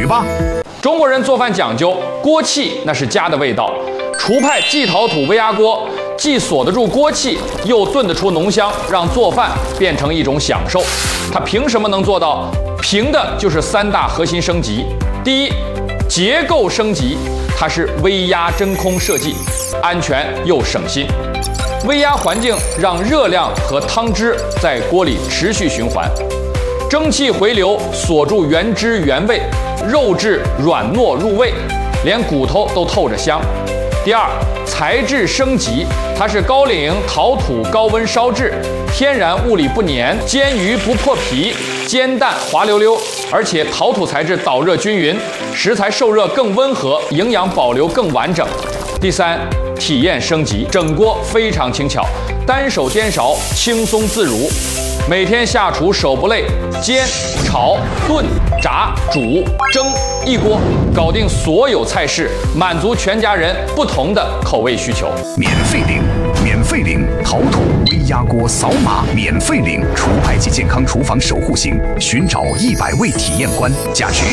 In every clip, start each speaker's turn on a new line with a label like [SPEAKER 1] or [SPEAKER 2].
[SPEAKER 1] 吧。
[SPEAKER 2] 中国人做饭讲究锅气，那是家的味道。厨派冀陶土微压锅既锁得住锅气，又炖得出浓香，让做饭变成一种享受。它凭什么能做到？凭的就是3大核心升级。第一，结构升级，它是微压真空设计，安全又省心。微压环境让热量和汤汁在锅里持续循环，蒸汽回流锁住原汁原味，肉质软糯入味，连骨头都透着香。第二，材质升级，它是高岭陶土高温烧制，天然物理不粘，煎鱼不破皮，煎蛋滑溜溜，而且陶土材质导热均匀，食材受热更温和，营养保留更完整。第三，体验升级，整锅非常轻巧，单手颠勺轻松自如，每天下厨手不累，煎、炒、炖、炸、煮、蒸，一锅搞定所有菜式，满足全家人不同的口味需求。
[SPEAKER 1] 免费领陶土微压锅扫码免费领厨派及健康厨房守护行，寻找100位体验官，价值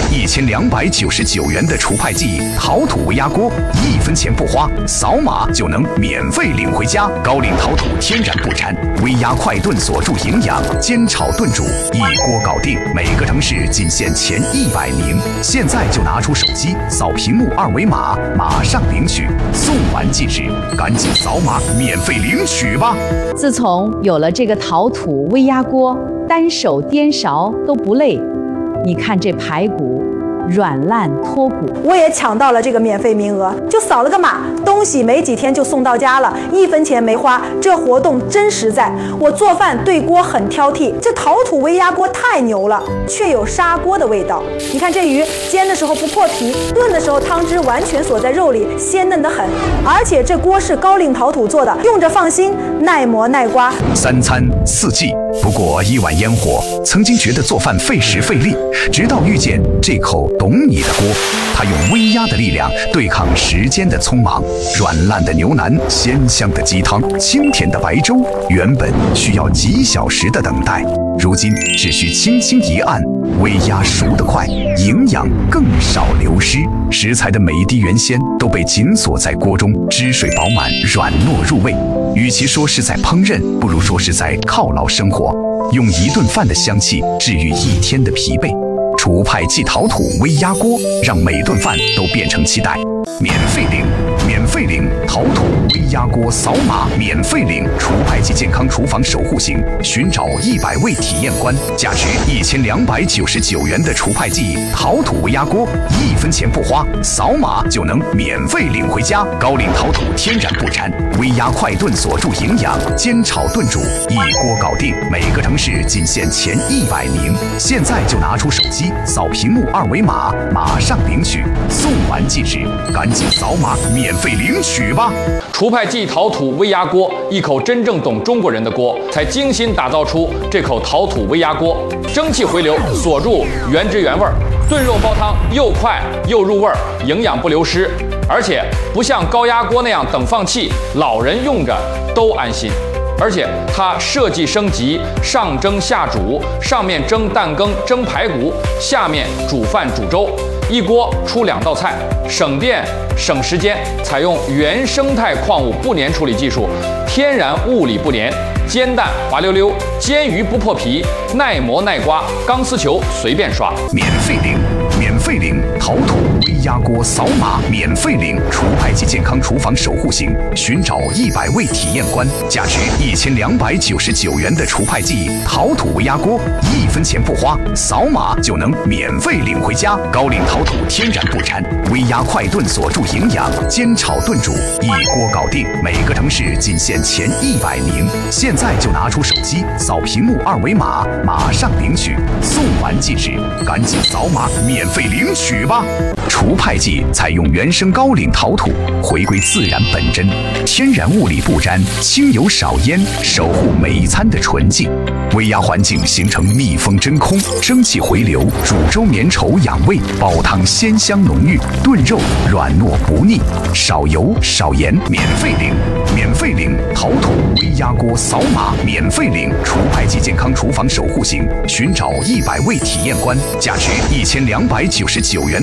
[SPEAKER 1] 1299元的厨派记陶土微压锅，1分钱不花，扫码就能免费领回家。高岭陶土天然不粘，微压快炖锁住营养，煎炒炖煮一锅搞定，每个城市仅限前100名。现在就拿出手机扫屏幕2维码，马上领取，送完即止，赶紧扫码免费领取吧。
[SPEAKER 3] 自从有了这个陶土微压锅，单手颠勺都不累。你看这排骨软烂脱骨，
[SPEAKER 4] 我也抢到了这个免费名额，就扫了个码，东西没几天就送到家了，1分钱没花，这活动真实在。我做饭对锅很挑剔，这陶土微压锅太牛了，却有砂锅的味道。你看这鱼煎的时候不破皮，炖的时候汤汁完全锁在肉里，鲜嫩得很。而且这锅是高岭陶土做的，用着放心，耐磨耐刮。
[SPEAKER 1] 3餐4季，不过1碗烟火。曾经觉得做饭费时费力，直到遇见这口懂你的锅，它用微压的力量对抗时间的匆忙，软烂的牛腩，鲜香的鸡汤，清甜的白粥，原本需要几小时的等待，如今只需轻轻一按，微压熟得快，营养更少流失，食材的每一滴原鲜都被紧锁在锅中，汁水饱满，软糯入味。与其说是在烹饪，不如说是在犒劳生活，用一顿饭的香气治愈一天的疲惫。厨派冀陶土微压锅，让每顿饭都变成期待。免费领陶土微压锅扫码免费领厨派及健康厨房守护行，寻找100位体验官，价值1299元的厨派记陶土微压锅，1分钱不花，扫码就能免费领回家。高岭陶土天然不粘，微压快炖锁住营养，煎炒炖煮一锅搞定，每个城市仅限前100名。现在就拿出手机扫屏幕2维码，马上领取，送完即止，赶紧扫码免费领取吧。
[SPEAKER 2] 厨派冀陶土微压锅，一口真正懂中国人的锅，才精心打造出这口陶土微压锅，蒸汽回流锁住原汁原味，炖肉煲汤又快又入味，营养不流失，而且不像高压锅那样等放气，老人用着都安心。而且它设计升级，上蒸下煮，上面蒸蛋羹、蒸排骨，下面煮饭煮粥，一锅出2道菜，省电省时间。采用原生态矿物不粘处理技术，天然物理不粘，煎蛋滑溜溜，煎鱼不破皮，耐磨耐刮，钢丝球随便刷。
[SPEAKER 1] 免费领陶土微压锅扫码免费领厨派及健康厨房守护行，寻找100位体验官，价值1299元的厨派记陶土微压锅，1分钱不花，扫码就能免费领回家。高岭陶土天然不粘，微压快炖锁住营养，煎炒炖煮一锅搞定，每个城市仅限前100名。现在就拿出手机扫屏幕2维码，马上领取，送完即止，赶紧扫码免费领取吧。厨派记采用原生高岭陶土，回归自然本真，天然物理不沾，轻油少烟，守护每一餐的纯净。微压环境形成密封真空，蒸汽回流，煮粥绵稠养胃，煲汤鲜香浓郁，炖肉软糯不腻，少油少盐。免费领陶土微压锅扫码免费领厨派记健康厨房守护行，寻找100位体验官，价值1299元。